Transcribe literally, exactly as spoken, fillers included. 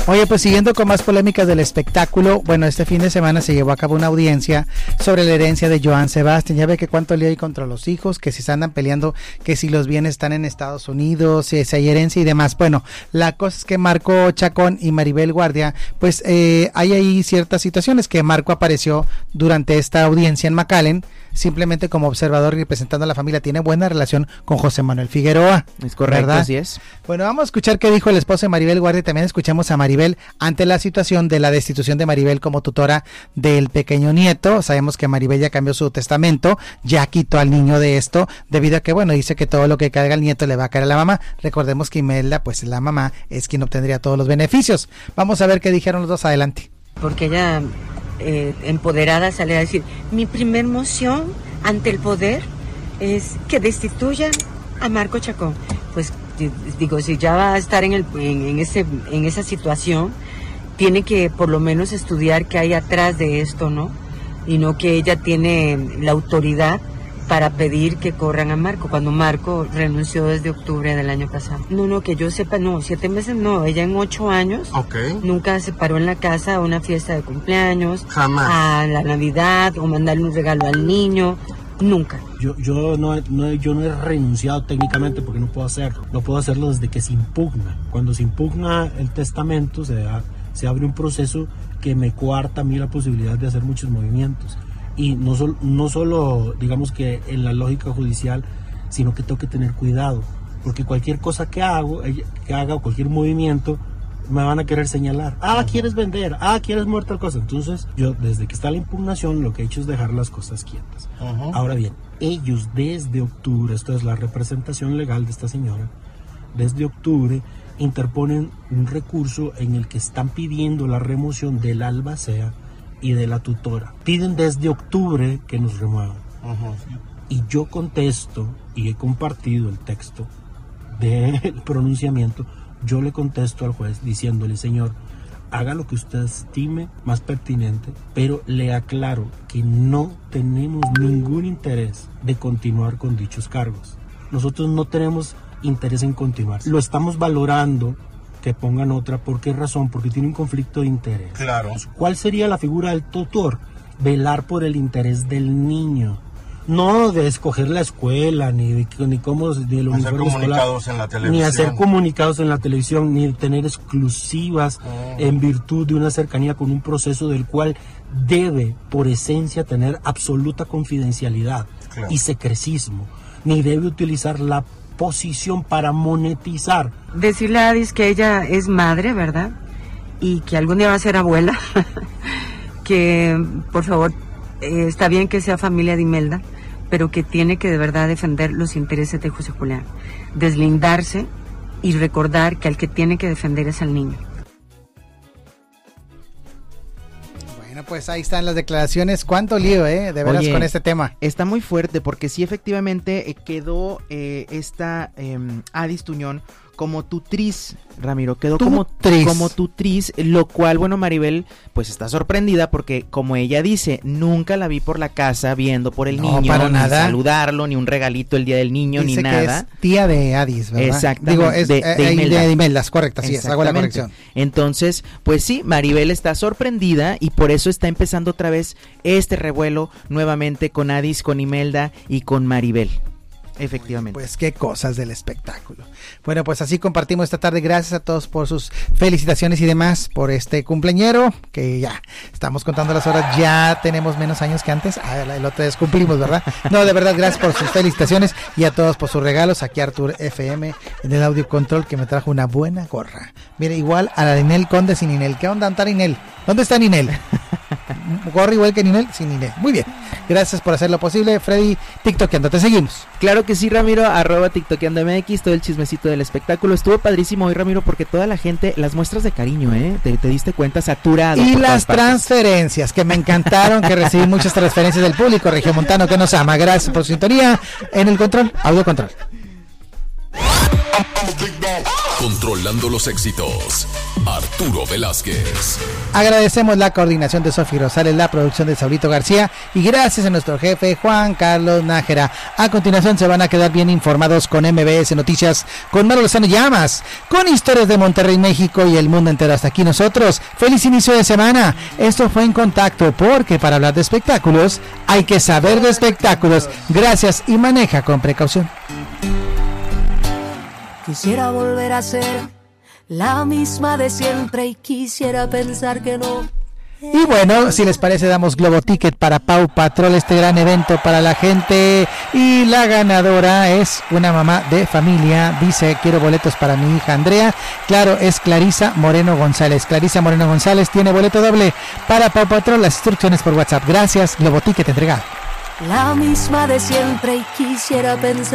Oye, pues siguiendo con más polémicas del espectáculo, bueno, este fin de semana se llevó a cabo una audiencia sobre la herencia de Joan Sebastián. Ya ve que cuánto lío hay contra los hijos, que si se andan peleando, que si los bienes están en Estados Unidos, si hay herencia y demás. Bueno, la cosa es que Marco Chacón y Maribel Guardia, pues eh, hay ahí ciertas situaciones que Marco apareció durante esta audiencia en McAllen, simplemente como observador y representando a la familia. Tiene buena relación con José Manuel Figueroa. Es correcto, ¿verdad? Así es. Bueno, vamos a escuchar qué dijo el esposo de Maribel Guardia. También escuchamos a Maribel ante la situación de la destitución de Maribel como tutora del pequeño nieto. Sabemos que Maribel ya cambió su testamento, ya quitó al niño de esto, debido a que, bueno, dice que todo lo que caiga al nieto le va a caer a la mamá. Recordemos que Imelda, pues la mamá, es quien obtendría todos los beneficios. Vamos a ver qué dijeron los dos. Adelante. Porque ella, eh, empoderada, sale a decir, mi primer moción ante el poder es que destituyan a Marco Chacón. Pues digo, si ya va a estar en, el, en, en, ese, en esa situación, tiene que por lo menos estudiar qué hay atrás de esto, ¿no? Y no que ella tiene la autoridad para pedir que corran a Marco, cuando Marco renunció desde octubre del año pasado. No, no, que yo sepa, no, siete meses no, ella en ocho años okay. nunca se paró en la casa a una fiesta de cumpleaños, jamás, a la Navidad, o mandarle un regalo al niño, nunca. Yo, yo, no, no, yo no he renunciado técnicamente porque no puedo hacerlo, no puedo hacerlo desde que se impugna. Cuando se impugna el testamento, se, da, se abre un proceso que me coarta a mí la posibilidad de hacer muchos movimientos. Y no, sol, no solo, digamos que en la lógica judicial, sino que tengo que tener cuidado, porque cualquier cosa que hago, que haga o cualquier movimiento, me van a querer señalar. Ah, quieres vender, ah, quieres muerta tal cosa. Entonces, yo desde que está la impugnación, lo que he hecho es dejar las cosas quietas. Uh-huh. Ahora bien, ellos desde octubre, esto es la representación legal de esta señora, desde octubre interponen un recurso en el que están pidiendo la remoción del albacea y de la tutora. Piden desde octubre que nos remuevan. Uh-huh. Y yo contesto, y he compartido el texto del pronunciamiento, yo le contesto al juez diciéndole, señor, haga lo que usted estime más pertinente, pero le aclaro que no tenemos ningún interés de continuar con dichos cargos. Nosotros no tenemos interés en continuar. Lo estamos valorando que pongan otra. ¿Por qué razón? Porque tiene un conflicto de interés. Claro. ¿Cuál sería la figura del tutor? Velar por el interés del niño. No de escoger la escuela, ni de, ni cómo ni el hacer comunicados escolar, en la televisión. Ni hacer comunicados en la televisión, ni tener exclusivas oh. en virtud de una cercanía con un proceso del cual debe, por esencia, tener absoluta confidencialidad claro. y secrecismo. Ni debe utilizar la posición para monetizar. Decirle a Adis que ella es madre, ¿verdad? Y que algún día va a ser abuela. Que, por favor, eh, está bien que sea familia de Imelda, pero que tiene que de verdad defender los intereses de José Julián. Deslindarse y recordar que al que tiene que defender es al niño. Pues ahí están las declaraciones. Cuánto lío, eh, de veras. Oye, con este tema. Está muy fuerte porque sí, efectivamente, eh, quedó eh, esta eh, Adis Tuñón como tutriz, Ramiro, quedó como tutriz. como tutriz, lo cual, bueno, Maribel, pues está sorprendida porque, como ella dice, nunca la vi por la casa viendo por el no, niño, para ni nada. saludarlo, ni un regalito el día del niño, dice ni nada. Que es tía de Adis, ¿verdad? Exactamente. Digo, es de, de, de, Imelda. de Imeldas, correcto, así es, hago la corrección. Entonces, pues sí, Maribel está sorprendida y por eso está empezando otra vez este revuelo nuevamente con Adis, con Imelda y con Maribel. Efectivamente. Pues qué cosas del espectáculo. Bueno, pues así compartimos esta tarde. Gracias a todos por sus felicitaciones y demás por este cumpleañero, que ya estamos contando las horas, ya tenemos menos años que antes. Ah, el otro día cumplimos, ¿verdad? No, de verdad, gracias por sus felicitaciones y a todos por sus regalos. Aquí Artur F M en el audio control, que me trajo una buena gorra. Mire, igual a la de Ninel Conde sin Ninel. ¿Qué onda, Antar Ninel? ¿Dónde está Ninel? Gorra igual que Ninel, sin Ninel. Muy bien. Gracias por hacer lo posible. Freddy, TikTokeando, te seguimos. Claro que sí, Ramiro, arroba TikTokeando M X, todo el chismecito del espectáculo. Estuvo padrísimo hoy, Ramiro, porque toda la gente, las muestras de cariño, ¿eh? Te, te diste cuenta, saturado. Y las transferencias, que me encantaron, que recibí muchas transferencias del público regiomontano que nos ama. Gracias por su sintonía. En el control, audio control. Controlando los éxitos, Arturo Velázquez. Agradecemos la coordinación de Sofi Rosales, la producción de Saulito García y gracias a nuestro jefe Juan Carlos Nájera. A continuación se van a quedar bien informados con M B S Noticias, con Mario Lozano Llamas, con historias de Monterrey, México y el mundo entero. Hasta aquí nosotros. Feliz inicio de semana. Esto fue En Contacto, porque para hablar de espectáculos hay que saber de espectáculos. Gracias y maneja con precaución. Quisiera volver a ser la misma de siempre y quisiera pensar que no. Y bueno, si les parece, damos Globo Ticket para Paw Patrol, este gran evento para la gente. Y la ganadora es una mamá de familia. Dice, quiero boletos para mi hija Andrea. Claro, es Clarisa Moreno González. Clarisa Moreno González tiene boleto doble para Paw Patrol. Las instrucciones por WhatsApp. Gracias, Globo Ticket entregado. La misma de siempre y quisiera pensar